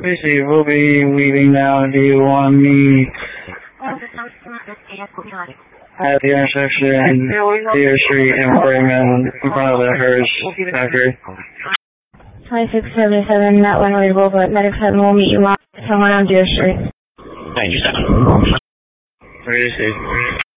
Lucy, we'll be leaving now. Do you want me at the intersection, Deer Street and Brigham in front of the Hearst factory? 2677, not one readable, but Medic 7 will meet you on 1 on Deer Street. 97. Where is he?